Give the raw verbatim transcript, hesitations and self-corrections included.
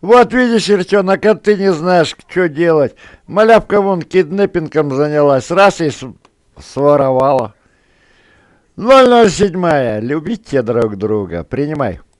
Вот видишь, Ирчонок, а ты не знаешь, что делать. Малявка вон киднеппингом занялась, раз и с- своровала. Ноль ноль седьмая. Любите друг друга. Принимай.